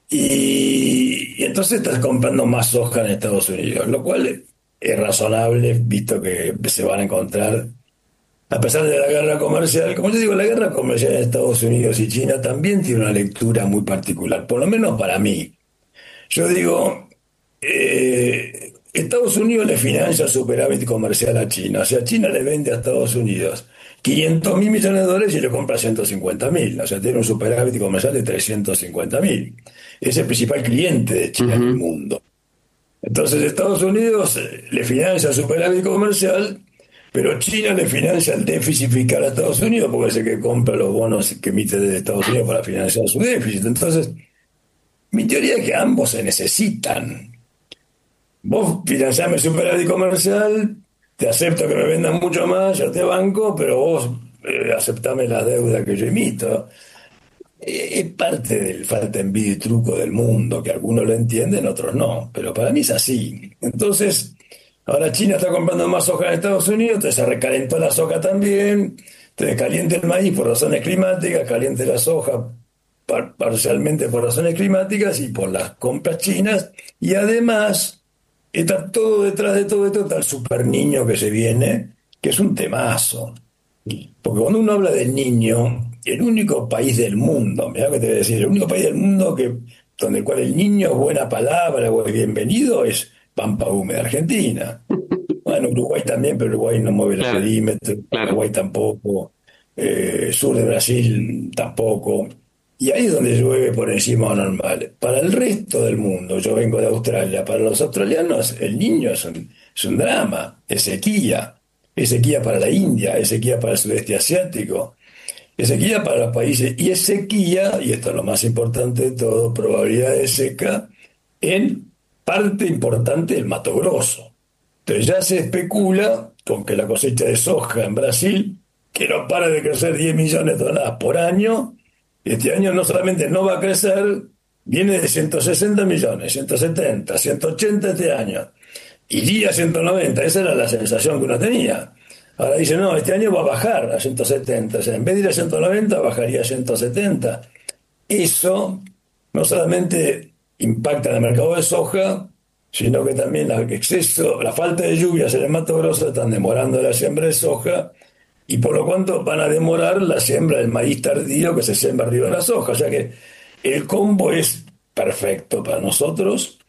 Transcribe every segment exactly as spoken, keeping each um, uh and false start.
Y, y entonces estás comprando más soja en Estados Unidos, lo cual es razonable, visto que se van a encontrar, a pesar de la guerra comercial. Como yo digo, la guerra comercial de Estados Unidos y China también tiene una lectura muy particular, por lo menos para mí. Yo digo, eh, Estados Unidos le financia superávit comercial a China. O sea, China le vende a Estados Unidos quinientos mil millones de dólares y le compra ciento cincuenta mil. O sea, tiene un superávit comercial de trescientos cincuenta mil. Es el principal cliente de China en el Ujú. mundo. Entonces, Estados Unidos eh, le financia el superávit comercial, pero China le financia el déficit fiscal a Estados Unidos porque es el que compra los bonos que emite desde Estados Unidos para financiar su déficit. Entonces, mi teoría es que ambos se necesitan. Vos financiame el superávit comercial, te acepto que me vendan mucho más, yo te banco, pero vos eh, aceptame la deuda que yo emito. Eh, es parte del falta envidia y truco del mundo, que algunos lo entienden, otros no, pero para mí es así. Entonces, ahora China está comprando más soja en Estados Unidos, entonces se recalentó la soja también, entonces caliente el maíz por razones climáticas, caliente la soja par- parcialmente por razones climáticas y por las compras chinas, y además está todo detrás de todo esto, está el super niño que se viene, que es un temazo. Porque cuando uno habla del niño, el único país del mundo, mirá que te voy a decir, el único país del mundo que, donde el cual el niño es buena palabra o es bienvenido es Pampa Húmeda, Argentina. Bueno, Uruguay también, pero Uruguay no mueve el Claro, perímetro, claro. Paraguay tampoco, eh, sur de Brasil tampoco. Y ahí es donde llueve por encima de lo normal. Para el resto del mundo, yo vengo de Australia, para los australianos el niño es un, es un drama, es sequía. Es sequía para la India, es sequía para el sudeste asiático, es sequía para los países, y es sequía, y esto es lo más importante de todo, probabilidad de seca en parte importante del Mato Grosso. Entonces ya se especula con que la cosecha de soja en Brasil, que no para de crecer diez millones de toneladas por año, este año no solamente no va a crecer, viene de ciento sesenta millones, ciento setenta, ciento ochenta este año. Iría a ciento noventa, esa era la sensación que uno tenía. Ahora dice, no, este año va a bajar a ciento setenta, o sea, en vez de ir a ciento noventa, bajaría a ciento setenta. Eso no solamente impacta en el mercado de soja, sino que también el exceso, la falta de lluvias en el Mato Grosso están demorando la siembra de soja y por lo cuanto van a demorar la siembra del maíz tardío que se siembra arriba de la soja. O sea que el combo es perfecto para nosotros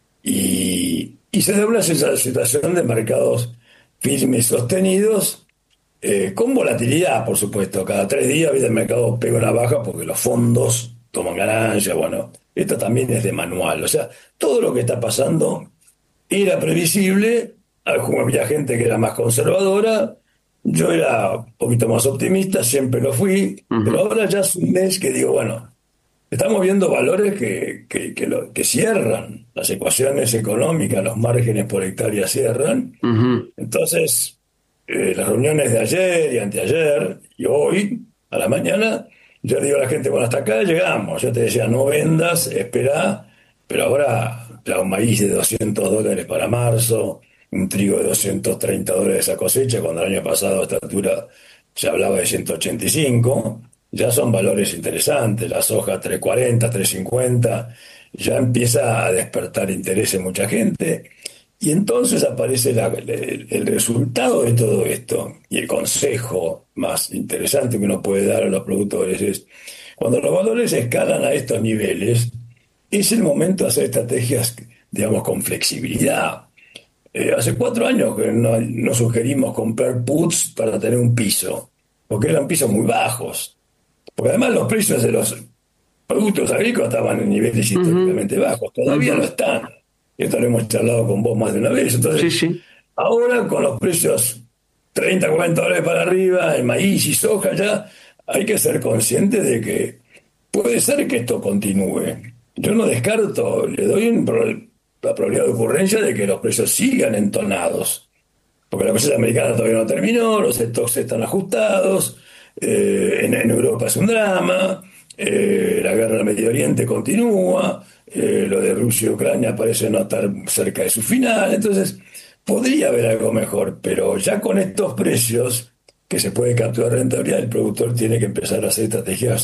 y, y se da una situación de mercados firmes, sostenidos, eh, con volatilidad, por supuesto. Cada tres días ¿viste? El mercado pega una baja porque los fondos toman ganancias. Bueno, esto también es de manual. O sea, todo lo que está pasando era previsible. Había gente que era más conservadora. Yo era un poquito más optimista, siempre lo fui. Pero Ujú, ahora ya es un mes que digo, bueno, estamos viendo valores que, que, que, lo- que cierran, las ecuaciones económicas, los márgenes por hectárea cierran. ujú. Entonces, eh, las reuniones de ayer y anteayer y hoy, a la mañana, yo digo a la gente, bueno, hasta acá llegamos. Yo te decía, no vendas, espera, pero ahora ya un maíz de doscientos dólares para marzo, un trigo de doscientos treinta dólares a cosecha, cuando el año pasado a esta altura se hablaba de ciento ochenta y cinco, ya son valores interesantes, la soja trescientos cuarenta, trescientos cincuenta, ya empieza a despertar interés en mucha gente. Y entonces aparece la- el, el resultado de todo esto y el consejo más interesante que uno puede dar a los productores es, cuando los valores escalan a estos niveles, es el momento de hacer estrategias, digamos, con flexibilidad. Eh, hace cuatro años que no, no sugerimos comprar puts para tener un piso, porque eran pisos muy bajos. Porque además los precios de los productos agrícolas estaban en niveles Ujú, históricamente bajos, todavía lo ujú. están. Esto lo hemos charlado con vos más de una vez. Sí, Entonces, sí. ahora con los precios treinta, cuarenta dólares para arriba, el maíz y soja ya, hay que ser consciente de que puede ser que esto continúe. Yo no descarto, le doy un pro- la probabilidad de ocurrencia de que los precios sigan entonados, porque la cosecha americana todavía no terminó, los stocks están ajustados, eh, en, en Europa es un drama, eh, la guerra del Medio Oriente continúa, eh, lo de Rusia y Ucrania parece no estar cerca de su final, entonces podría haber algo mejor, pero ya con estos precios que se puede capturar rentabilidad, el productor tiene que empezar a hacer estrategias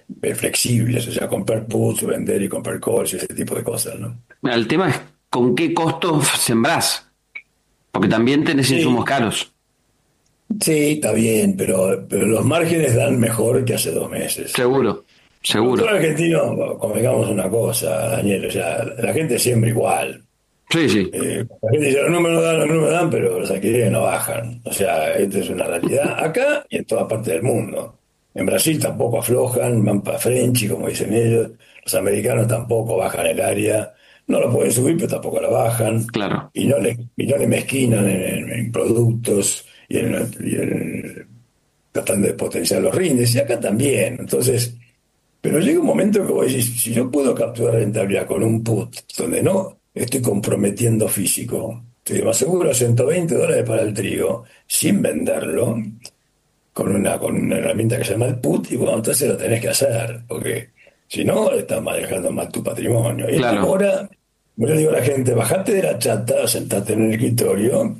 eh, flexibles, o sea, comprar puts, vender y comprar calls y ese tipo de cosas, ¿no? Mira, el tema es con qué costo sembrás, porque también tenés insumos Sí, caros. sí, está bien, pero, pero los márgenes dan mejor que hace dos meses. Seguro, El productor seguro. argentino, convengamos una cosa, Daniel, o sea, la gente siempre igual. Sí, sí, Eh, la gente dice, los números dan, los números dan, pero los alquileres no bajan. O sea, esta es una realidad acá y en toda parte del mundo. En Brasil tampoco aflojan, van para Frenchy, como dicen ellos. Los americanos tampoco bajan el área. No lo pueden subir, pero tampoco la bajan. claro. Y no le, y no le mezquinan en, en- en productos y en, y en- tratando de potenciar los rindes. Y acá también. Entonces, pero llega un momento que vos decís, si yo puedo capturar rentabilidad con un put donde no estoy comprometiendo físico, te me aseguro ciento veinte dólares para el trigo sin venderlo, con una, con una herramienta que se llama el put, y bueno, entonces lo tenés que hacer, porque si no, estás manejando mal tu patrimonio. Y Claro, ahora, yo le digo a la gente, bajate de la chata, sentate en el escritorio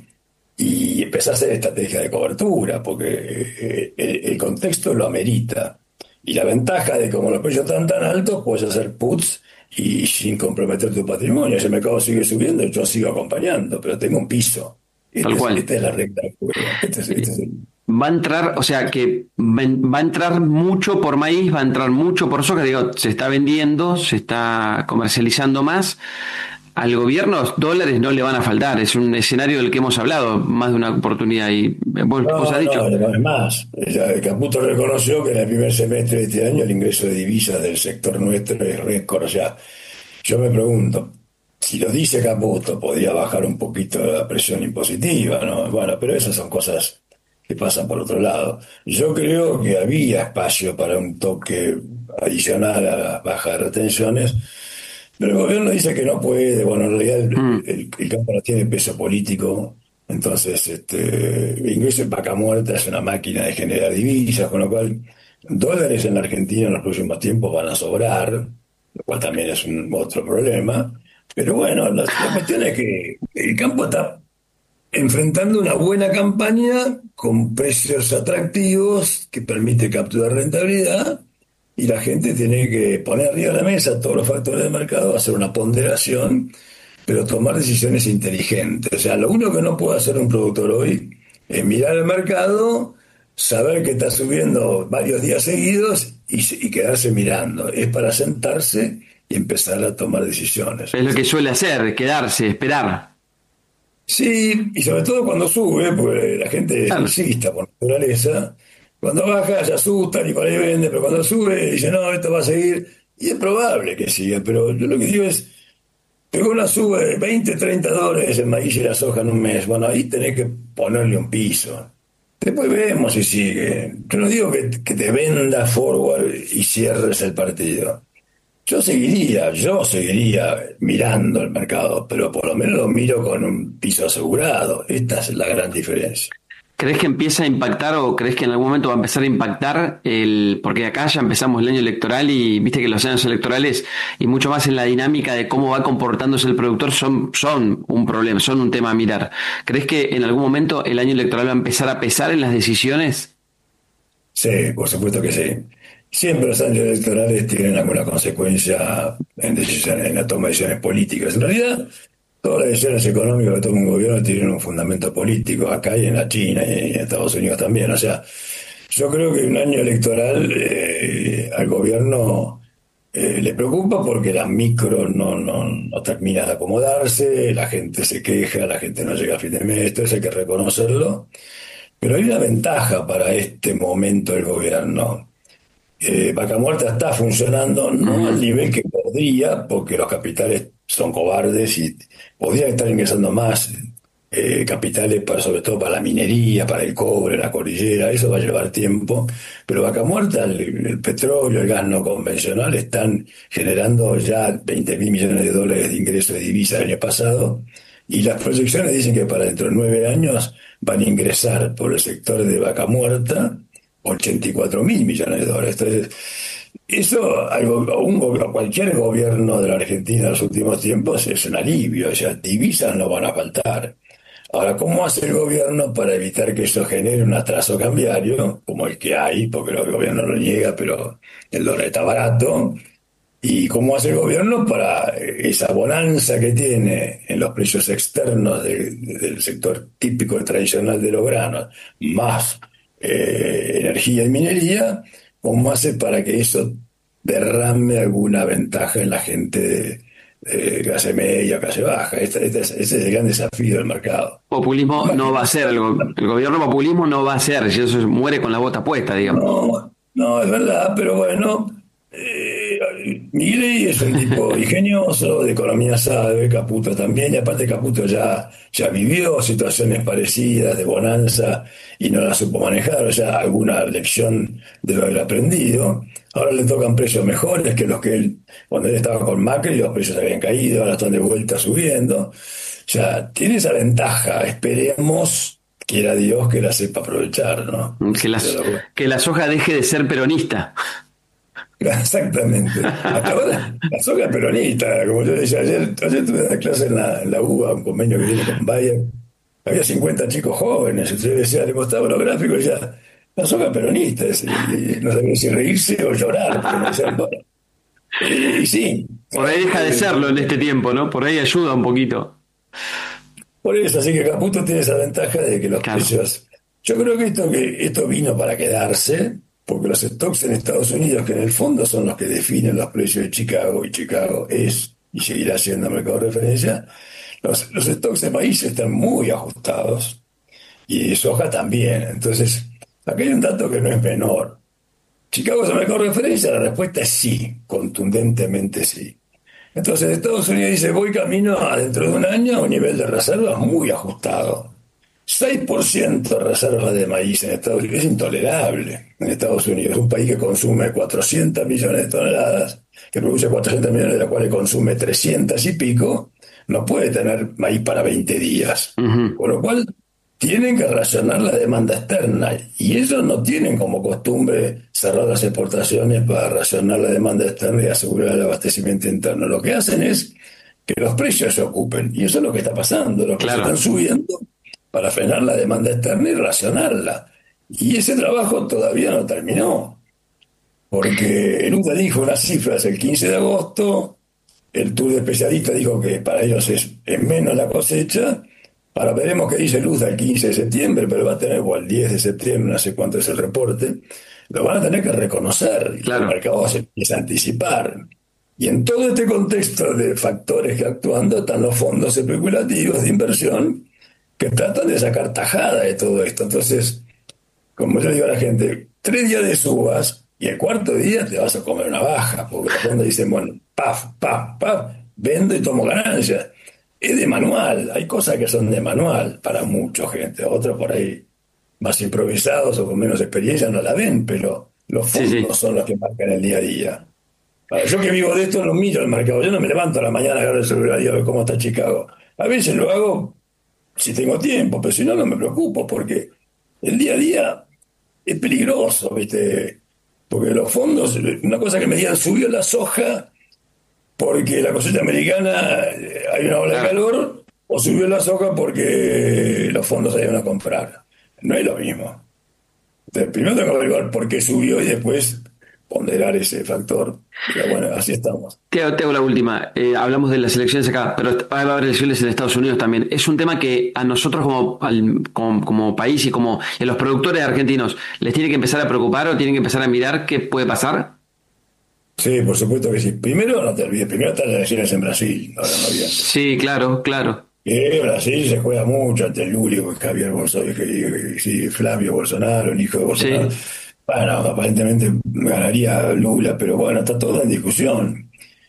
y empezá a hacer estrategia de cobertura, porque eh, el, el contexto lo amerita. Y la ventaja de como los precios están tan altos, puedes hacer puts y sin comprometer tu patrimonio. Si el mercado sigue subiendo, yo sigo acompañando, pero tengo un piso. tal Este es- cual. esta es la regla del juego. Este es, este es el- Va a entrar, o sea que ven- va a entrar mucho por maíz, va a entrar mucho por soja, digo, se está vendiendo, se está comercializando más. Al gobierno dólares no le van a faltar, es un escenario del que hemos hablado más de una oportunidad y eh, vos, vos has No, dicho, no, no es más. Ya Caputo reconoció que en el primer semestre de este año el ingreso de divisas del sector nuestro es récord. O sea, yo me pregunto, si lo dice Caputo, podría bajar un poquito la presión impositiva, ¿no? Bueno, pero esas son cosas que pasan por otro lado. Yo creo que había espacio para un toque adicional a la baja de retenciones, pero el gobierno dice que no puede. Bueno, en realidad el, mm, el- el campo no tiene peso político. Entonces, este, ingreso en vaca muerta es una máquina de generar divisas, con lo cual dólares en la Argentina en los próximos tiempos van a sobrar, lo cual también es un otro problema. Pero bueno, la, la cuestión es que el campo está enfrentando una buena campaña con precios atractivos que permite capturar rentabilidad, y la gente tiene que poner arriba de la mesa todos los factores del mercado, hacer una ponderación, pero tomar decisiones inteligentes. O sea, lo único que no puede hacer un productor hoy es mirar el mercado, saber que está subiendo varios días seguidos y, y quedarse mirando. Es para sentarse y empezar a tomar decisiones. es lo que suele hacer, quedarse, esperar. Sí, y sobre todo cuando sube, porque la gente es Claro. alcista por naturaleza. Cuando baja se asustan y por ahí vende, pero cuando sube dice, no, esto va a seguir. Y es probable que siga, pero yo lo que digo es, pegó una sube de veinte, treinta dólares el maíz y la soja en un mes. Bueno, ahí tenés que ponerle un piso. Después vemos si sigue. Yo no digo que, que te venda forward y cierres el partido. Yo seguiría, yo seguiría mirando el mercado, pero por lo menos lo miro con un piso asegurado. Esta es la gran diferencia. ¿Crees que empieza a impactar o crees que en algún momento va a empezar a impactar el, porque acá ya empezamos el año electoral y viste que los años electorales y mucho más en la dinámica de cómo va comportándose el productor son, son un problema, son un tema a mirar. ¿Crees que en algún momento el año electoral va a empezar a pesar en las decisiones? Sí, por supuesto que sí. Siempre los años electorales tienen alguna consecuencia en decisiones, en la toma de decisiones políticas. En realidad, todas las decisiones económicas que toma un gobierno tienen un fundamento político, acá y en la China y en Estados Unidos también. O sea, yo creo que un año electoral eh, al gobierno eh, le preocupa porque la micro no, no, no termina de acomodarse, la gente se queja, la gente no llega a fin de mes, esto hay que reconocerlo. Pero hay una ventaja para este momento del gobierno. Eh, Vaca Muerta está funcionando no al Ujú. nivel que podría, porque los capitales son cobardes y podrían estar ingresando más eh, capitales, para, sobre todo para la minería, para el cobre, la cordillera. Eso va a llevar tiempo. Pero Vaca Muerta, el, el petróleo, el gas no convencional están generando ya veinte mil millones de dólares de ingresos de divisa el año pasado. Y las proyecciones dicen que para dentro de nueve años van a ingresar por el sector de Vaca Muerta ochenta y cuatro mil millones de dólares. Entonces, eso algo, a un go- a cualquier gobierno de la Argentina en los últimos tiempos es un alivio. O sea, divisas no van a faltar. Ahora, ¿cómo hace el gobierno para evitar que eso genere un atraso cambiario, como el que hay, porque el gobierno lo niega, pero el dólar está barato? ¿Y cómo hace el gobierno para eh, esa bonanza que tiene en los precios externos de- de- del sector típico y tradicional de los granos, más eh, energía y minería? ¿Cómo hace para que eso derrame alguna ventaja en la gente de, de clase media, clase baja? Este, este es, ese es el gran desafío del mercado. Populismo no va a ser, el, go- el gobierno populismo no va a ser, si eso muere con la bota puesta, digamos. No, no, es verdad, pero bueno, eh, Milei es un tipo ingenioso, de economía sabe, Caputo también, y aparte Caputo ya, ya vivió situaciones parecidas de bonanza y no la supo manejar, o sea, alguna lección debe haber aprendido. Ahora le tocan precios mejores que los que él, cuando él estaba con Macri, los precios habían caído, ahora están de vuelta subiendo. O sea, tiene esa ventaja, esperemos, quiera Dios que la sepa aprovechar, ¿no? Que, las, Pero, que la soja deje de ser peronista. exactamente. Hasta ahora, la soga peronista, como yo decía ayer, ayer tuve una clase en la, en la U B A, un convenio que tiene con Bayer, había cincuenta chicos jóvenes, entonces yo decía, le mostraba los gráficos y decía, la soga peronista, es- y, y no sabía si reírse o llorar, porque me decían, bueno, y, y sí, Por ahí deja de serlo en eh, este tiempo, ¿no? Por ahí ayuda un poquito. por eso, así que Caputo tiene esa ventaja de que los Claro. precios. Yo creo que esto, que esto vino para quedarse, porque los stocks en Estados Unidos, que en el fondo son los que definen los precios de Chicago, y Chicago es y seguirá siendo mercado de referencia, los, los stocks de maíz están muy ajustados y soja también. Entonces, aquí hay un dato que no es menor. ¿Chicago es el mercado de referencia? La respuesta es sí, contundentemente sí. Entonces Estados Unidos dice, voy camino a dentro de un año a un nivel de reservas muy ajustado. seis por ciento de reservas de maíz en Estados Unidos es intolerable. En Estados Unidos, un país que consume cuatrocientos millones de toneladas, que produce cuatrocientos millones, de las cuales consume trescientos y pico, no puede tener maíz para veinte días. Ujú. Con lo cual, tienen que racionar la demanda externa y ellos no tienen como costumbre cerrar las exportaciones para racionar la demanda externa y asegurar el abastecimiento interno. Lo que hacen es que los precios se ocupen y eso es lo que está pasando. Los precios están Claro. subiendo para frenar la demanda externa y racionarla. Y ese trabajo todavía no terminó, porque el U D A dijo unas cifras el quince de agosto, el tour de especialistas dijo que para ellos es, es menos la cosecha. Ahora veremos qué dice Luz el quince de septiembre, pero va a tener, o el diez de septiembre, no sé cuánto es el reporte. Lo van a tener que reconocer y el Claro. mercado se empieza a anticipar. Y en todo este contexto de factores que actuando están los fondos especulativos de inversión que tratan de sacar tajada de todo esto. Entonces, como yo digo a la gente, tres días de subas y el cuarto día te vas a comer una baja, porque los fondos dicen, bueno, paf, paf, paf, vendo y tomo ganancias. Es de manual, hay cosas que son de manual para mucha gente, otros por ahí más improvisados o con menos experiencia no la ven, pero los Sí, fondos sí. son los que marcan el día a día. Ahora, yo que vivo de esto no miro el mercado, yo no me levanto a la mañana a agarrar el celular y a ver cómo está Chicago. A veces lo hago si tengo tiempo, pero si no, no me preocupo, porque el día a día es peligroso, ¿viste? Porque los fondos, una cosa que me digan, subió la soja porque la cosecha americana eh, hay una ola de Claro. calor, o subió la soja porque los fondos salieron a comprar. No es lo mismo. Entonces, primero tengo que averiguar por qué subió y después ponderar ese factor. Pero bueno, así estamos. Te, hago te hago la última. Eh, hablamos de las elecciones acá, pero va a haber elecciones en Estados Unidos también. Es un tema que a nosotros como, al- como, como país y como a los productores argentinos les tiene que empezar a preocupar o tienen que empezar a mirar qué puede pasar. Sí, por supuesto que sí. Primero, no te olvides, primero están las elecciones en Brasil, ahora en noviembre. Sí, claro, claro. Que Brasil se juega mucho ante el Lula, Javier Bolsonaro, sí, Flavio Bolsonaro, el hijo de Bolsonaro. Sí, Bueno, aparentemente ganaría Lula, pero bueno, está todo en discusión.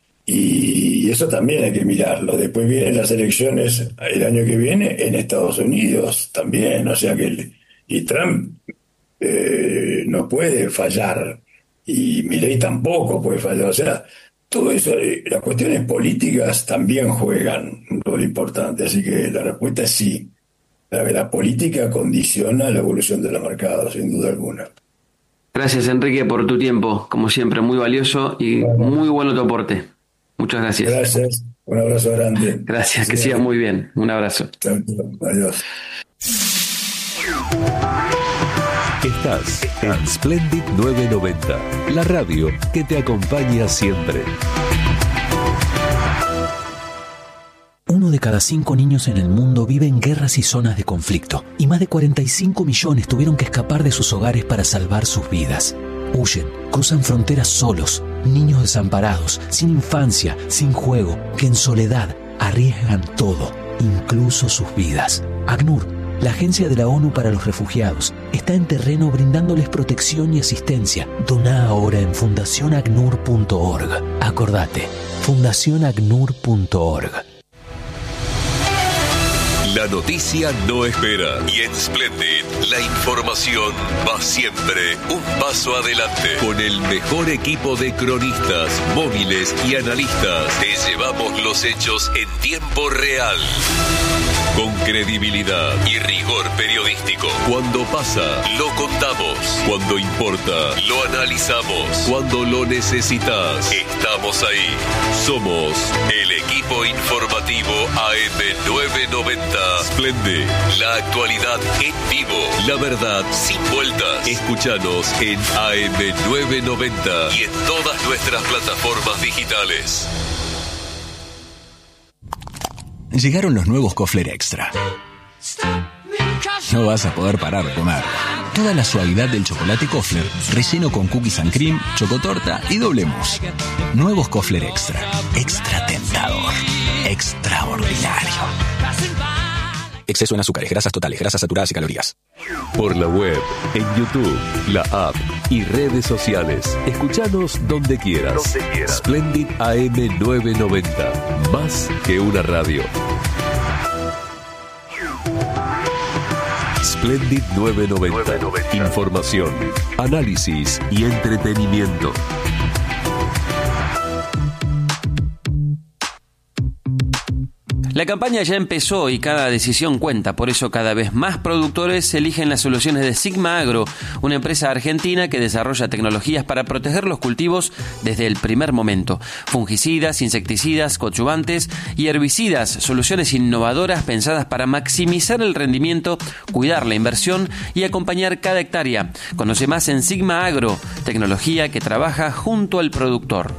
Y eso también hay que mirarlo. Después vienen las elecciones el año que viene en Estados Unidos también. O sea que el- y Trump eh, no puede fallar y Milei tampoco puede fallar. O sea, todo eso, eh, las cuestiones políticas también juegan un rol importante. Así que la respuesta es sí. La, la política condiciona la evolución de los mercados, sin duda alguna. gracias Enrique por tu tiempo, como siempre, muy valioso y Bueno, muy bueno tu aporte. Muchas gracias. gracias. Un abrazo grande. Gracias, que sigas muy bien. Un abrazo. Chao, chao. Adiós. Estás en Splendid novecientos noventa, la radio que te acompaña siempre. Uno de cada cinco niños en el mundo vive en guerras y zonas de conflicto, y más de cuarenta y cinco millones tuvieron que escapar de sus hogares para salvar sus vidas. Huyen, cruzan fronteras solos, niños desamparados, sin infancia, sin juego, que en soledad arriesgan todo, incluso sus vidas. ACNUR, la Agencia de la ONU para los Refugiados, está en terreno brindándoles protección y asistencia. Doná ahora en fundación acnur punto org. Acordate, fundación acnur punto org. La noticia no espera y en Splendid la información va siempre un paso adelante. Con el mejor equipo de cronistas, móviles y analistas te llevamos los hechos en tiempo real. Con credibilidad y rigor periodístico. Cuando pasa, lo contamos. Cuando importa, lo analizamos. Cuando lo necesitas, estamos ahí. Somos el equipo informativo A M novecientos noventa. Splendid, la actualidad en vivo, la verdad sin vueltas. Escúchanos en A M novecientos noventa y en todas nuestras plataformas digitales. Llegaron los nuevos Kofler Extra. No vas a poder parar de comer. Toda la suavidad del chocolate Kofler, relleno con cookies and cream, chocotorta y doble mousse. Nuevos Kofler Extra. Extra tentador. Extraordinario. Exceso en azúcares, grasas totales, grasas saturadas y calorías. Por la web, en YouTube, la app y redes sociales. Escuchanos donde quieras. Donde quieras. Splendid A M novecientos noventa. Más que una radio. Splendid novecientos noventa. Información, análisis y entretenimiento. La campaña ya empezó y cada decisión cuenta, por eso cada vez más productores eligen las soluciones de Sigma Agro, una empresa argentina que desarrolla tecnologías para proteger los cultivos desde el primer momento. Fungicidas, insecticidas, coadyuvantes y herbicidas, soluciones innovadoras pensadas para maximizar el rendimiento, cuidar la inversión y acompañar cada hectárea. Conoce más en Sigma Agro, tecnología que trabaja junto al productor.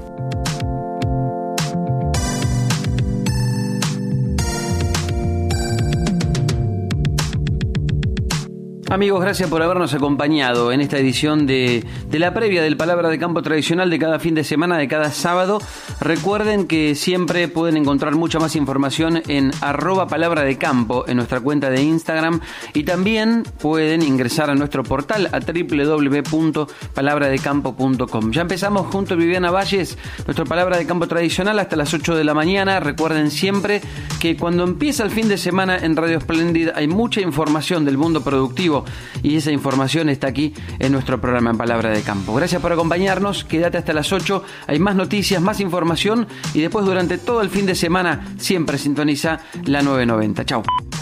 Amigos, gracias por habernos acompañado en esta edición de, de la previa del Palabra de Campo tradicional de cada fin de semana, de cada sábado. Recuerden que siempre pueden encontrar mucha más información en arroba Palabra de Campo, en nuestra cuenta de Instagram, y también pueden ingresar a nuestro portal a doble u doble u doble u punto palabra de campo punto com. Ya empezamos junto a Viviana Valles, nuestro Palabra de Campo tradicional, hasta las ocho de la mañana. Recuerden siempre que cuando empieza el fin de semana en Radio Splendid hay mucha información del mundo productivo, y esa información está aquí en nuestro programa en Palabra de Campo. Gracias por acompañarnos, quédate hasta las ocho, hay más noticias, más información, y después durante todo el fin de semana siempre sintoniza la novecientos noventa. Chau.